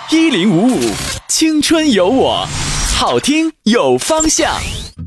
1055，青春有我，好听有方向。